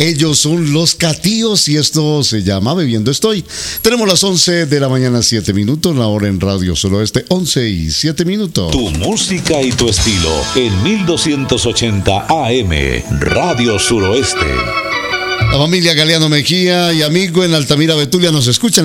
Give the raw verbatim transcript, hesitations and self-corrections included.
Ellos son Los Catíos y esto se llama Bebiendo Estoy. Tenemos las once de la mañana, siete minutos, la hora en Radio Suroeste, once y siete minutos. Tu música y tu estilo en mil doscientos ochenta A M, Radio Suroeste. La familia Galeano Mejía y amigo en Altamira, Betulia nos escuchan.